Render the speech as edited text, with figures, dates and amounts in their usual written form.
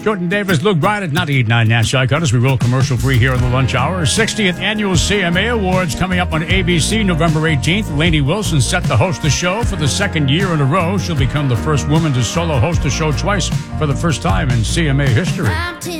Jordan Davis, Luke Bryan at 98.9 National Icon as we roll commercial free here in the lunch hour. 60th Annual CMA Awards coming up on ABC November 18th. Lainey Wilson set to host the show for the second year in a row. She'll become the first woman to solo host a show twice for the first time in CMA history.